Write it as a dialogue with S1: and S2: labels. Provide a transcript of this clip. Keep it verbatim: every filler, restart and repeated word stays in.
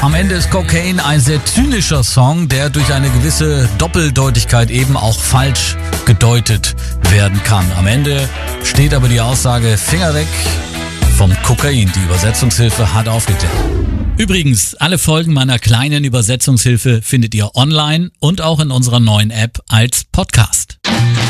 S1: Am Ende ist Cocaine ein sehr zynischer Song, der durch eine gewisse Doppeldeutigkeit eben auch falsch gedeutet werden kann. Am Ende steht aber die Aussage Finger weg vom Kokain. Die Übersetzungshilfe hat aufgeklärt. Übrigens, alle Folgen meiner kleinen Übersetzungshilfe findet ihr online und auch in unserer neuen App als Podcast.